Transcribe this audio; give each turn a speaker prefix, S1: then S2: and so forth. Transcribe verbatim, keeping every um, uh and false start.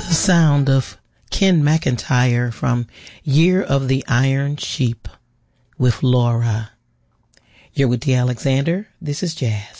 S1: the sound of Ken McIntyre from Year of the Iron Sheep with Laura. You're with D. Alexander. This is Jazz.